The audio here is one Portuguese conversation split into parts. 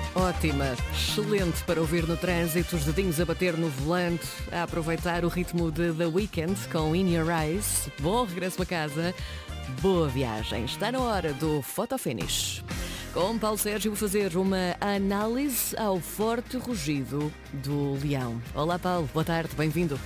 Ótima, excelente para ouvir no trânsito, os dedinhos a bater no volante, a aproveitar o ritmo de The Weeknd com In Your Eyes. Bom regresso a casa, boa viagem. Está na hora do Photo Finish. Com Paulo Sérgio, vou fazer uma análise ao forte rugido do leão. Olá Paulo, boa tarde, bem-vindo.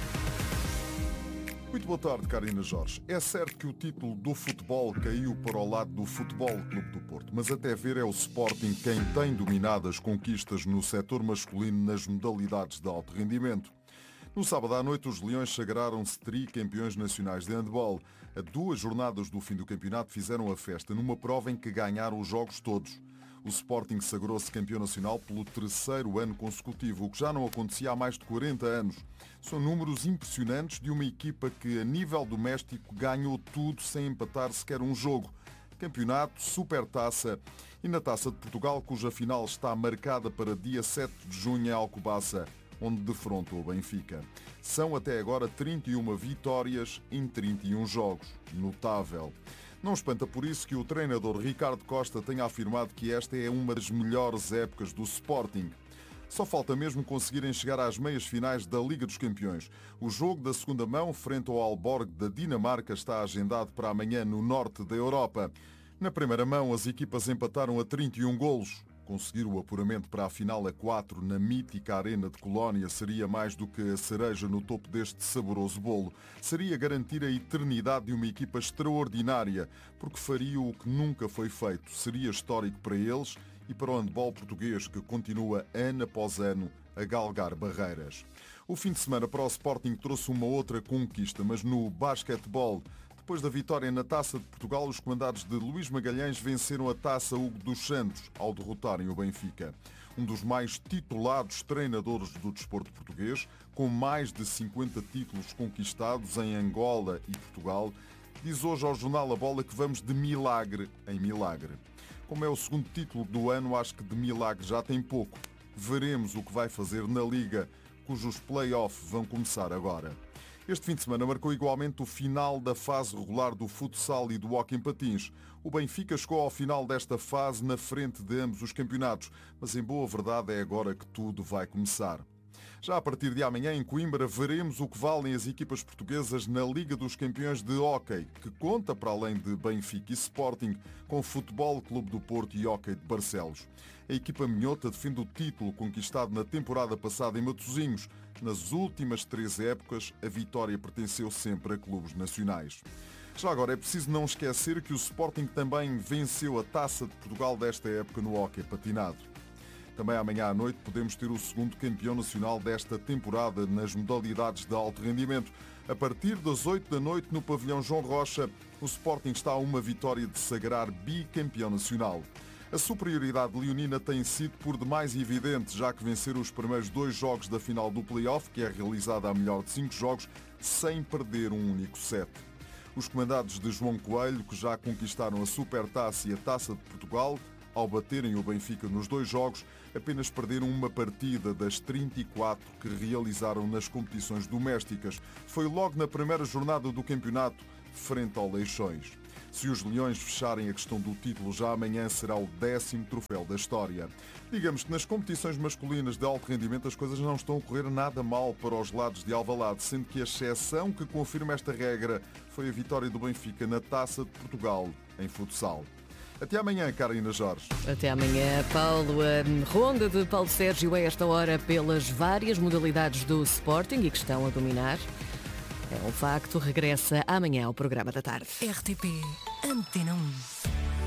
Muito boa tarde, Karina Jorge. É certo que o título do futebol caiu para o lado do Futebol Clube do Porto, mas até ver é o Sporting quem tem dominado as conquistas no setor masculino nas modalidades de alto rendimento. No sábado à noite, os Leões sagraram-se tricampeões nacionais de handball. A 2 jornadas do fim do campeonato fizeram a festa numa prova em que ganharam os jogos todos. O Sporting sagrou-se campeão nacional pelo 3º ano consecutivo, o que já não acontecia há mais de 40 anos. São números impressionantes de uma equipa que, a nível doméstico, ganhou tudo sem empatar sequer um jogo. Campeonato, Supertaça e na Taça de Portugal, cuja final está marcada para dia 7 de junho em Alcobaça, onde defrontou o Benfica. São até agora 31 vitórias em 31 jogos. Notável. Não espanta por isso que o treinador Ricardo Costa tenha afirmado que esta é uma das melhores épocas do Sporting. Só falta mesmo conseguirem chegar às meias finais da Liga dos Campeões. O jogo da segunda mão, frente ao Aalborg da Dinamarca, está agendado para amanhã no norte da Europa. Na primeira mão, as equipas empataram a 31 golos. Conseguir o apuramento para a final a 4 na mítica Arena de Colónia seria mais do que a cereja no topo deste saboroso bolo. Seria garantir a eternidade de uma equipa extraordinária, porque faria o que nunca foi feito. Seria histórico para eles e para o handball português, que continua ano após ano a galgar barreiras. O fim de semana para o Sporting trouxe uma outra conquista, mas no basquetebol. Depois da vitória na Taça de Portugal, os comandados de Luís Magalhães venceram a Taça Hugo dos Santos ao derrotarem o Benfica. Um dos mais titulados treinadores do desporto português, com mais de 50 títulos conquistados em Angola e Portugal, diz hoje ao jornal A Bola que vamos de milagre em milagre. Como é o segundo título do ano, acho que de milagre já tem pouco. Veremos o que vai fazer na Liga, cujos play-off vão começar agora. Este fim de semana marcou igualmente o final da fase regular do futsal e do hóquei em patins. O Benfica chegou ao final desta fase na frente de ambos os campeonatos, mas em boa verdade é agora que tudo vai começar. Já a partir de amanhã, em Coimbra, veremos o que valem as equipas portuguesas na Liga dos Campeões de Hóquei, que conta, para além de Benfica e Sporting, com o Futebol Clube do Porto e Hóquei de Barcelos. A equipa minhota defende o título conquistado na temporada passada em Matosinhos. Nas últimas 3 épocas, a vitória pertenceu sempre a clubes nacionais. Já agora é preciso não esquecer que o Sporting também venceu a Taça de Portugal desta época no hóquei patinado. Também amanhã à noite podemos ter o segundo campeão nacional desta temporada nas modalidades de alto rendimento. A partir das 8 da noite no pavilhão João Rocha, o Sporting está a uma vitória de sagrar bicampeão nacional. A superioridade leonina tem sido por demais evidente, já que venceram os primeiros 2 jogos da final do play-off, que é realizada a melhor de 5 jogos, sem perder um único set. Os comandados de João Coelho, que já conquistaram a Supertaça e a Taça de Portugal, ao baterem o Benfica nos 2 jogos, apenas perderam uma partida das 34 que realizaram nas competições domésticas. Foi logo na primeira jornada do campeonato, frente ao Leixões. Se os Leões fecharem a questão do título, já amanhã será o 10º troféu da história. Digamos que nas competições masculinas de alto rendimento as coisas não estão a correr nada mal para os lados de Alvalade, sendo que a exceção que confirma esta regra foi a vitória do Benfica na Taça de Portugal em futsal. Até amanhã, Karina Jorge. Até amanhã, Paulo. A ronda de Paulo Sérgio a esta hora pelas várias modalidades do Sporting e que estão a dominar. É um facto. Regressa amanhã ao programa da tarde. RTP Antena 1.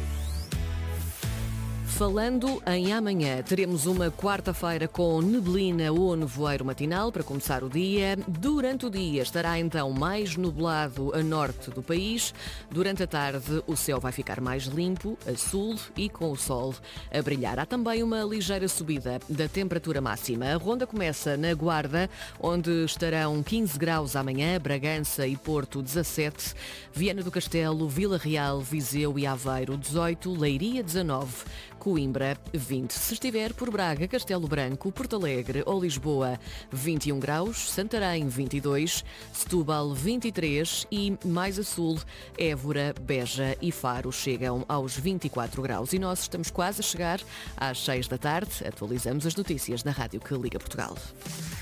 Falando em amanhã, teremos uma quarta-feira com neblina ou nevoeiro matinal para começar o dia. Durante o dia estará então mais nublado a norte do país. Durante a tarde o céu vai ficar mais limpo, a sul e com o sol a brilhar. Há também uma ligeira subida da temperatura máxima. A ronda começa na Guarda, onde estarão 15 graus amanhã, Bragança e Porto 17, Viana do Castelo, Vila Real, Viseu e Aveiro 18, Leiria 19, Coimbra 20. Se estiver por Braga, Castelo Branco, Porto Alegre ou Lisboa, 21 graus, Santarém 22, Setúbal 23 e mais a sul, Évora, Beja e Faro chegam aos 24 graus. E nós estamos quase a chegar às 6 da tarde. Atualizamos as notícias na Rádio que Liga Portugal.